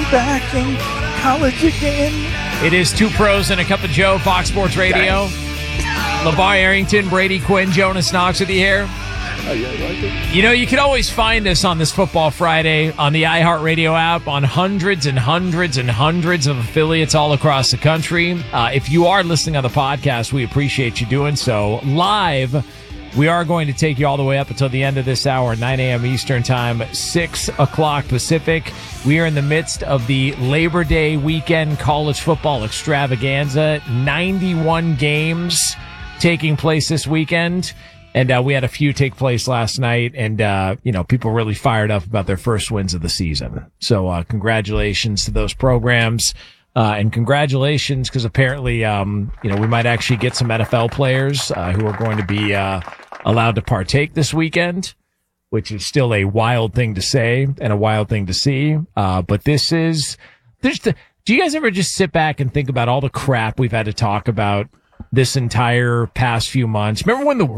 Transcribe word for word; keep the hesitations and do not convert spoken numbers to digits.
back in college again. It is Two Pros and a Cup of Joe, Fox Sports Radio. LeVar Arrington, Brady Quinn, Jonas Knox with you here. Oh, yeah, I like it. You know, you can always find us on this Football Friday on the iHeartRadio app on hundreds and hundreds and hundreds of affiliates all across the country. Uh, if you are listening on the podcast, we appreciate you doing so. Live, we are going to take you all the way up until the end of this hour, nine a.m. Eastern Time, six o'clock Pacific. We are in the midst of the Labor Day weekend college football extravaganza. ninety-one games taking place this weekend. And uh, we had a few take place last night, and, uh, you know, people really fired up about their first wins of the season. So uh, congratulations to those programs. Uh, and congratulations, because apparently, um, you know, we might actually get some N F L players uh, who are going to be uh, allowed to partake this weekend, which is still a wild thing to say and a wild thing to see. Uh, but this is, there's the, do you guys ever just sit back and think about all the crap we've had to talk about this entire past few months? Remember when the